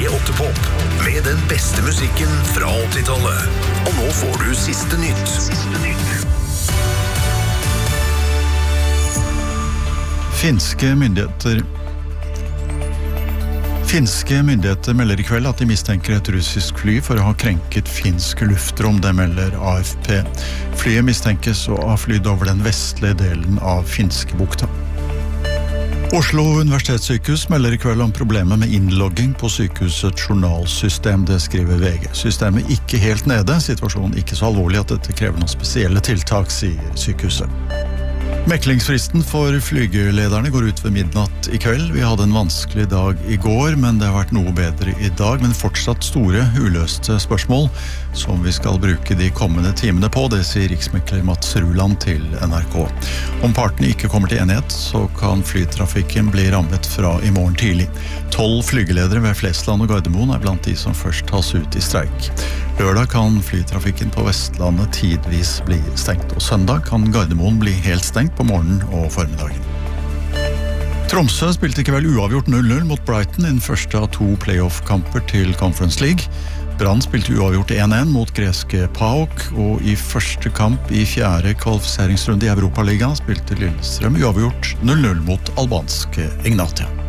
P8-pop med den beste musikken fra 80-tallet. Og nå får du siste nytt. Finske myndigheter melder I kveld at de mistenker et russisk fly for å ha krenket finsk luftrom, det melder AFP. Flyet mistenkes å ha flydd over den vestlige delen av Finskebukta. Oslo universitetssykehus melder I kveld om problemer med innlogging på sykehusets journalsystem, det skriver VG. Systemet ikke helt nede, situasjonen ikke så alvorlig at dette krever noen spesielle tiltak, sier sykehuset. Meklingsfristen for flygelederne går ut ved midnatt I kveld. Vi hadde en vanskelig dag I går, men det har vært noe bedre I dag, men fortsatt store, uløste spørsmål som vi skal bruke de kommende timene på, det sier riksmekler Mats Ruland til NRK. Om partene ikke kommer til enighet, så kan flytrafikken bli rammet fra I morgen tidlig. 12 flygeledere ved Flesland og Gardermoen blant de som først tas ut I streik. Lørdag kan flytrafikken på Vestlandet tidvis bli stengt, og søndag kan Gardermoen bli helt stengt på morgenen og formiddagen. Tromsø spilte I kveld uavgjort 0-0 mot Brighton I den første av 2 playoff-kamper til Conference League. Brann spilte uavgjort 1-1 mot greske PAOK, og I første kamp I 4. kvalifiseringsrunde I Europaligaen spilte Lillestrøm uavgjort 0-0 mot albanske Ignatia.